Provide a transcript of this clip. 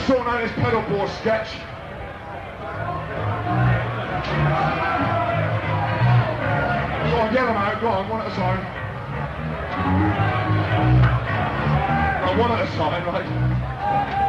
sort known as pedal board sketch. Go on, get them out, go on, one at a time. Right, one at a time, right?